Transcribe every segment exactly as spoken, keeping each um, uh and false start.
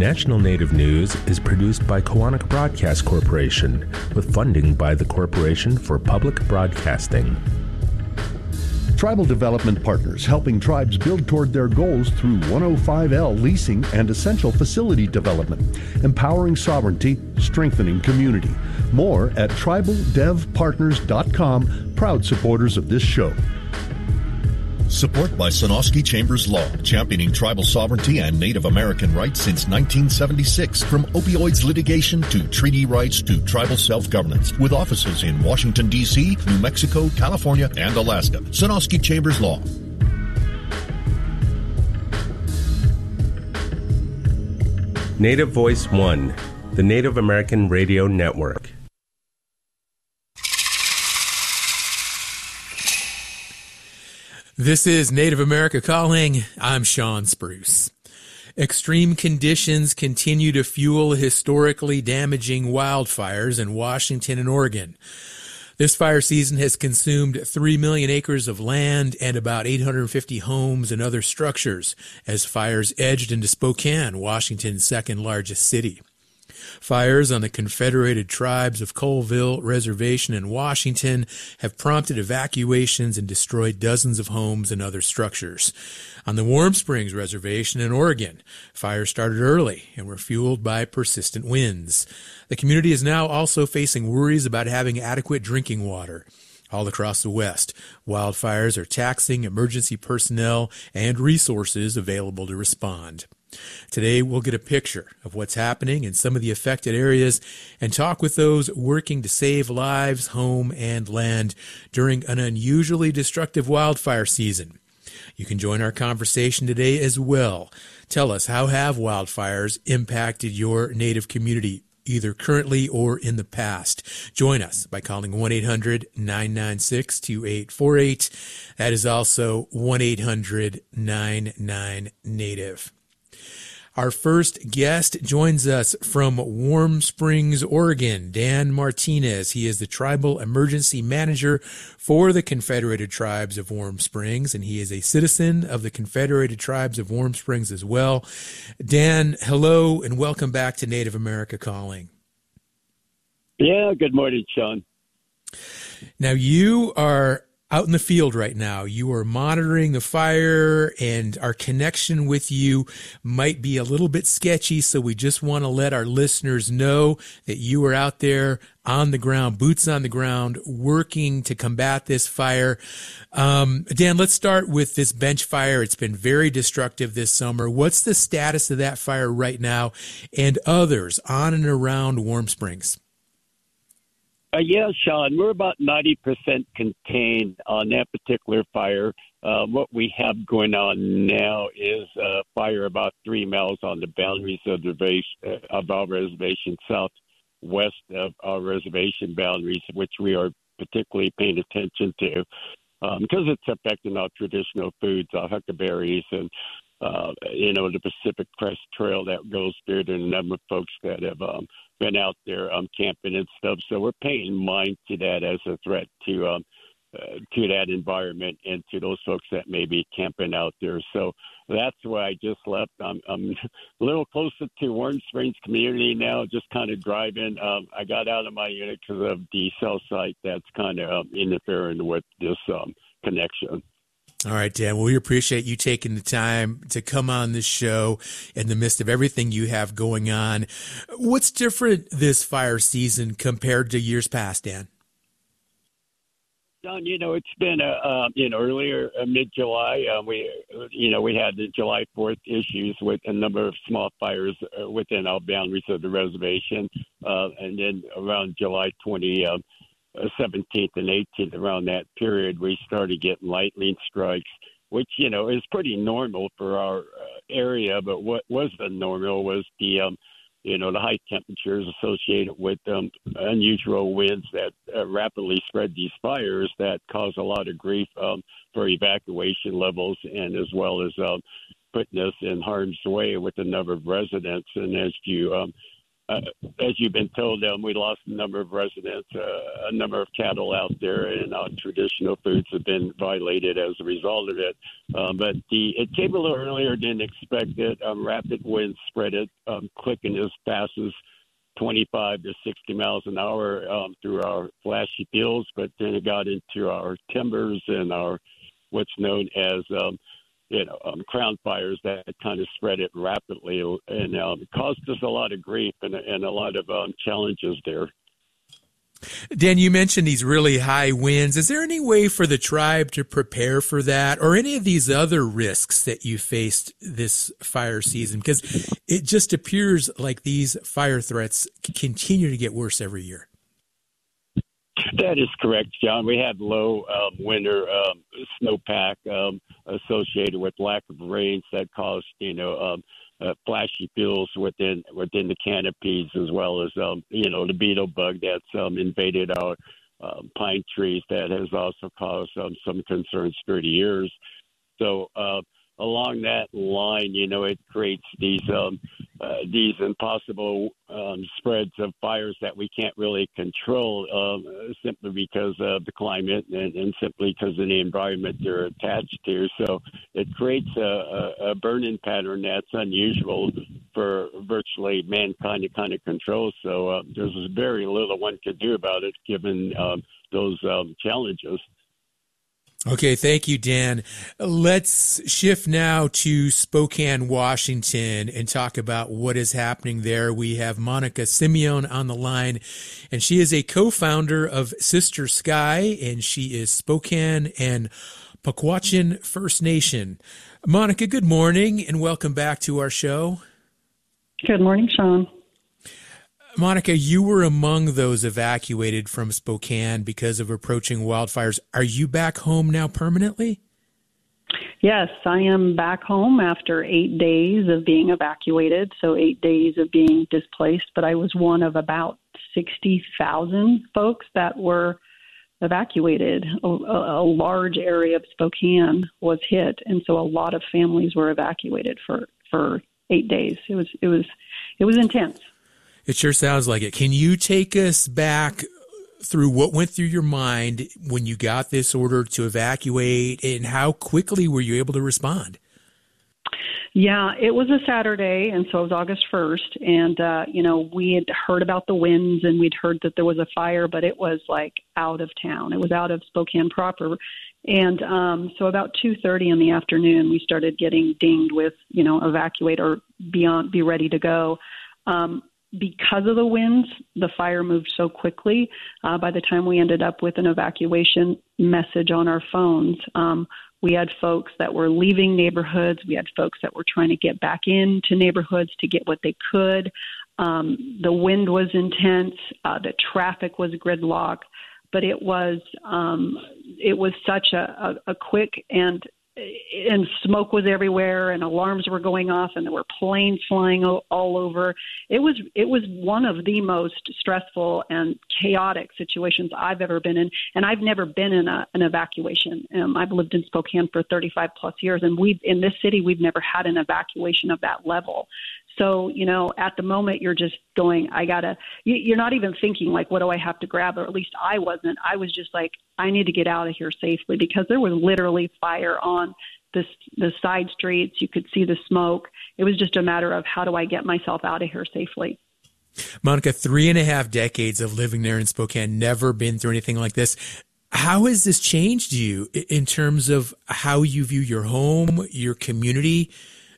National Native News is produced by Koahnic Broadcast Corporation with funding by the Corporation for Public Broadcasting. Tribal Development Partners, helping tribes build toward their goals through one oh five L leasing and essential facility development, empowering sovereignty, strengthening community. More at tribal dev partners dot com, proud supporters of this show. Support by Sonosky Chambers Law, championing tribal sovereignty and Native American rights since nineteen seventy-six. From opioids litigation to treaty rights to tribal self-governance. With offices in Washington, D C, New Mexico, California, and Alaska. Sonosky Chambers Law. Native Voice One, the Native American Radio Network. This is Native America Calling. I'm Sean Spruce. Extreme conditions continue to fuel historically damaging wildfires in Washington and Oregon. This fire season has consumed three million acres of land and about eight hundred fifty homes and other structures as fires edged into Spokane, Washington's second largest city. Fires on the Confederated Tribes of Colville Reservation in Washington have prompted evacuations and destroyed dozens of homes and other structures. On the Warm Springs Reservation in Oregon, fires started early and were fueled by persistent winds. The community is now also facing worries about having adequate drinking water. All across the West, wildfires are taxing emergency personnel and resources available to respond. Today, we'll get a picture of what's happening in some of the affected areas and talk with those working to save lives, home, and land during an unusually destructive wildfire season. You can join our conversation today as well. Tell us, how have wildfires impacted your Native community, either currently or in the past? Join us by calling one eight hundred nine nine six two eight four eight. That is also one eight hundred nine nine Native. Our first guest joins us from Warm Springs, Oregon, Dan Martinez. He is the Tribal Emergency Manager for the Confederated Tribes of Warm Springs, and he is a citizen of the Confederated Tribes of Warm Springs as well. Dan, hello, and welcome back to Native America Calling. Yeah, good morning, Sean. Now, you are out in the field right now. You are monitoring the fire, and our connection with you might be a little bit sketchy, so we just want to let our listeners know that you are out there on the ground, boots on the ground, working to combat this fire. Um, Dan, let's start with this bench fire. It's been very destructive this summer. What's the status of that fire right now and others on and around Warm Springs? Uh, yeah, Sean, we're about ninety percent contained on that particular fire. Uh, what we have going on now is a fire about three miles on the boundaries of, the reservation, of our reservation, southwest of our reservation boundaries, which we are particularly paying attention to um, because it's affecting our traditional foods, our huckleberries, and, uh, you know, the Pacific Crest Trail that goes through. There are a number of folks that have um, been out there um, camping and stuff. So we're paying mind to that as a threat to um, uh, to that environment and to those folks that may be camping out there. So that's where I just left. I'm, I'm a little closer to Warm Springs community now, just kind of driving. Um, I got out of my unit because of the cell site that's kind of um, interfering with this um, connection. All right, Dan. Well, we appreciate you taking the time to come on this show in the midst of everything you have going on. What's different this fire season compared to years past, Dan? John, you know, it's been, uh, uh, you know, earlier, uh, mid-July, uh, we, you know, we had the July fourth issues with a number of small fires uh, within our boundaries of the reservation. Uh, and then around July twentieth, uh, Uh, seventeenth and eighteenth, around that period, we started getting lightning strikes, which, you know, is pretty normal for our uh, area. But what wasn't normal was the, um, you know, the high temperatures associated with um, unusual winds that uh, rapidly spread these fires that cause a lot of grief um, for evacuation levels, and as well as um, putting us in harm's way with a number of residents. And as you um, uh, as you've been told, um, we lost a number of residents, uh, a number of cattle out there, and our traditional foods have been violated as a result of it. Um, but the it came a little earlier, didn't expect it. Um, rapid winds spread it, um, clicking as fast as twenty-five to sixty miles an hour um, through our flashy fields, but then it got into our timbers and our what's known as um, you know, um, crown fires that kind of spread it rapidly, and um, caused us a lot of grief and, and a lot of um, challenges there. Dan, you mentioned these really high winds. Is there any way for the tribe to prepare for that, or any of these other risks that you faced this fire season? Because it just appears like these fire threats continue to get worse every year. That is correct, John. We had low um, winter um, snowpack um, associated with lack of rains that caused, you know, um, uh, flashy fields within within the canopies, as well as, um, you know, the beetle bug that's um, invaded our um, pine trees. That has also caused um, some concerns through the years. So uh, along that line, you know, it creates these um, uh, these impossible um, spreads of fires that we can't really control um, simply because of the climate and, and simply because of the environment they're attached to. So it creates a, a, a burning pattern that's unusual for virtually mankind to kind of control. So uh, there's very little one could do about it given um, those um, challenges. Okay, thank you, Dan. Let's shift now to Spokane, Washington, and talk about what is happening there. We have Monica Simeone on the line, and she is a co-founder of Sister Sky, and she is Spokane and Pakwachin First Nation. Monica, good morning, and welcome back to our show. Good morning, Sean. Monica, you were among those evacuated from Spokane because of approaching wildfires. Are you back home now permanently? Yes, I am back home after eight days of being evacuated, so eight days of being displaced, but I was one of about sixty thousand folks that were evacuated. A, a large area of Spokane was hit, and so a lot of families were evacuated for, for eight days. It was it was it was intense. It sure sounds like it. Can you take us back through what went through your mind when you got this order to evacuate, and how quickly were you able to respond? Yeah, it was a Saturday, and so it was August first, and, uh, you know, we had heard about the winds, and we'd heard that there was a fire, but it was, like, out of town. It was out of Spokane proper, and um, so about two thirty in the afternoon, we started getting dinged with, you know, evacuate or be, on, be ready to go. Um Because of the winds, the fire moved so quickly. Uh, by the time we ended up with an evacuation message on our phones, um, we had folks that were leaving neighborhoods. We had folks that were trying to get back into neighborhoods to get what they could. Um, the wind was intense. Uh, the traffic was gridlocked. But it was um, it was such a, a, a quick and and smoke was everywhere, and alarms were going off, and there were planes flying all, all over. It was it was one of the most stressful and chaotic situations I've ever been in, and I've never been in a, an evacuation. Um, I've lived in Spokane for thirty-five plus years, and we in this city we've never had an evacuation of that level. So, you know, at the moment you're just going, I gotta, you're not even thinking like, what do I have to grab? Or at least I wasn't. I was just like, I need to get out of here safely, because there was literally fire on this, the side streets. You could see the smoke. It was just a matter of how do I get myself out of here safely? Monica, three and a half decades of living there in Spokane, never been through anything like this. How has this changed you in terms of how you view your home, your community?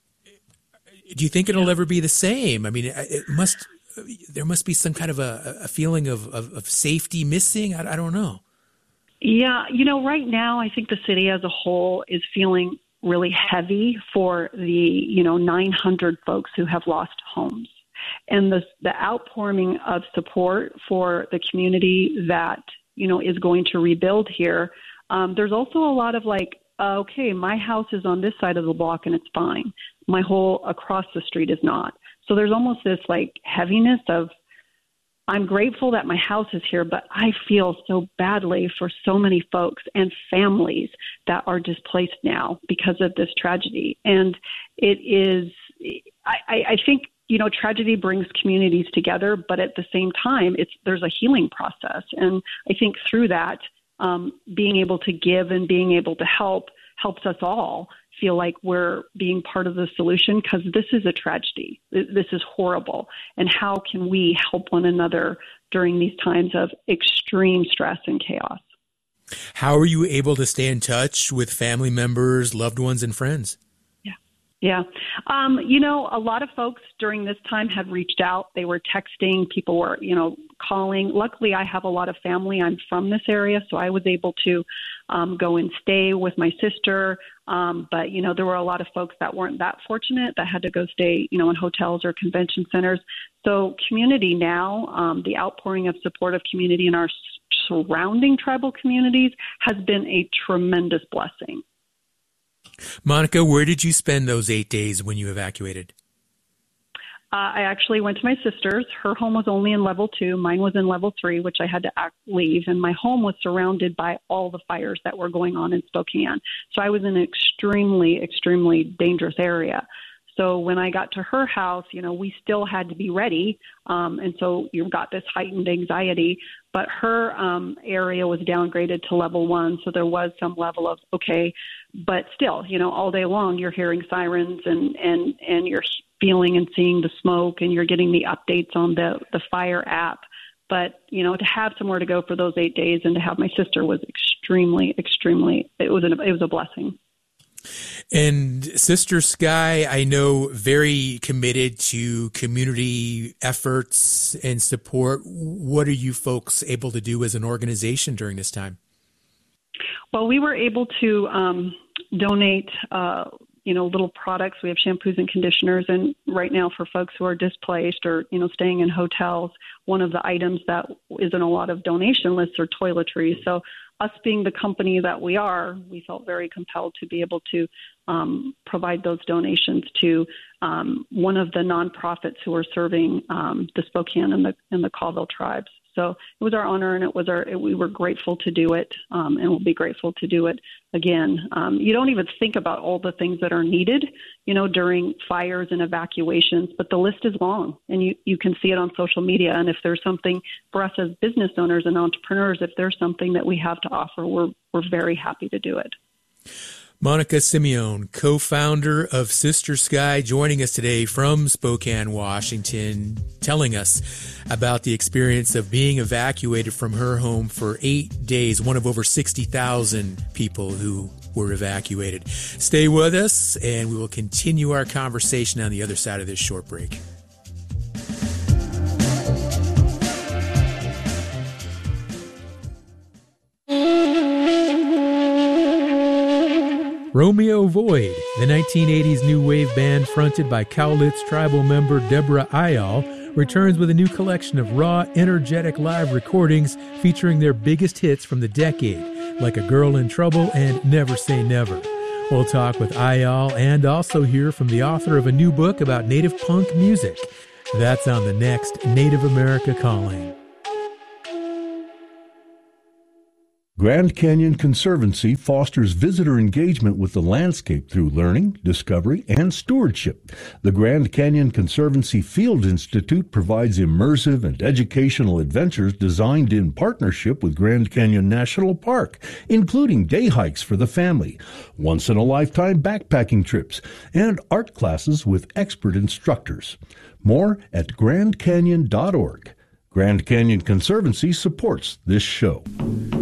Do you think it'll ever be the same? I mean, it must. There must be some kind of a, a feeling of, of, of safety missing. I, I don't know. Yeah, you know, right now I think the city as a whole is feeling really heavy for the, you know, nine hundred folks who have lost homes, and the the outpouring of support for the community that, you know, is going to rebuild here. Um, there's also a lot of like, uh, okay, my house is on this side of the block and it's fine. My whole across the street is not. So there's almost this like heaviness of, I'm grateful that my house is here, but I feel so badly for so many folks and families that are displaced now because of this tragedy. And it is, I, I think, you know, tragedy brings communities together, but at the same time, it's there's a healing process. And I think through that, um, being able to give and being able to help helps us all feel like we're being part of the solution, because this is a tragedy. This is horrible. And how can we help one another during these times of extreme stress and chaos? How are you able to stay in touch with family members, loved ones, and friends? Yeah. Um, you know, a lot of folks during this time had reached out. They were texting. People were, you know, calling. Luckily, I have a lot of family. I'm from this area, so I was able to um, go and stay with my sister. Um, but, you know, there were a lot of folks that weren't that fortunate that had to go stay, you know, in hotels or convention centers. So community now, um, the outpouring of supportive community in our surrounding tribal communities has been a tremendous blessing. Monica, where did you spend those eight days when you evacuated? Uh, I actually went to my sister's. Her home was only in level two. Mine was in level three, which I had to act, leave. And my home was surrounded by all the fires that were going on in Spokane. So I was in an extremely, extremely dangerous area. So when I got to her house, you know, we still had to be ready. Um, and so you've got this heightened anxiety. But her um, area was downgraded to level one. So there was some level of, okay, but still, you know, all day long you're hearing sirens and, and, and you're feeling and seeing the smoke, and you're getting the updates on the, the fire app. But, you know, to have somewhere to go for those eight days and to have my sister was extremely, extremely, it was, an, it was a blessing. And Sister Sky, I know, very committed to community efforts and support. What are you folks able to do as an organization during this time? Well, we were able to um, donate, uh, you know, little products. We have shampoos and conditioners. And right now for folks who are displaced or, you know, staying in hotels, one of the items that is in a lot of donation lists are toiletries. So us being the company that we are, we felt very compelled to be able to um, provide those donations to um, one of the nonprofits who are serving um, the Spokane and the and the Colville tribes. So it was our honor, and it was our. It, we were grateful to do it, um, and we'll be grateful to do it again. Um, you don't even think about all the things that are needed, you know, during fires and evacuations, but the list is long, and you, you can see it on social media. And if there's something for us as business owners and entrepreneurs, if there's something that we have to offer, we're we're very happy to do it. Monica Simeone, co-founder of Sister Sky, joining us today from Spokane, Washington, telling us about the experience of being evacuated from her home for eight days, one of over sixty thousand people who were evacuated. Stay with us, and we will continue our conversation on the other side of this short break. Romeo Void, the nineteen eighties new wave band fronted by Cowlitz tribal member Deborah Ayal, returns with a new collection of raw, energetic live recordings featuring their biggest hits from the decade, like A Girl in Trouble and Never Say Never. We'll talk with Ayal and also hear from the author of a new book about Native punk music. That's on the next Native America Calling. Grand Canyon Conservancy fosters visitor engagement with the landscape through learning, discovery, and stewardship. The Grand Canyon Conservancy Field Institute provides immersive and educational adventures designed in partnership with Grand Canyon National Park, including day hikes for the family, once-in-a-lifetime backpacking trips, and art classes with expert instructors. More at grand canyon dot org. Grand Canyon Conservancy supports this show.